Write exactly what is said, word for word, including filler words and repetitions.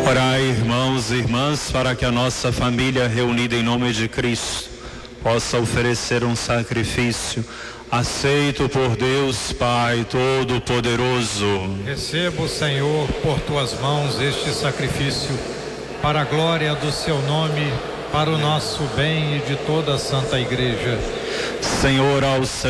Orai, irmãos e irmãs, para que a nossa família reunida em nome de Cristo possa oferecer um sacrifício aceito por Deus Pai Todo-Poderoso. Receba, Senhor, por tuas mãos este sacrifício, para a glória do seu nome, para o nosso bem e de toda a Santa Igreja. Senhor, ao